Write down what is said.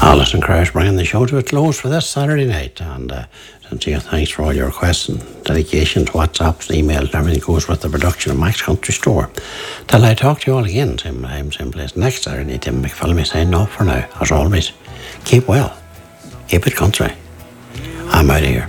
Alison Crouch bringing the show to a close for this Saturday night. And sincere thanks for all your requests and dedications, WhatsApps, emails, and everything goes with the production of Max Country Store. Till I talk to you all again, same time, same place, next Saturday, Tim McPhillamy saying off for now. As always, keep well, keep it country. I'm out of here.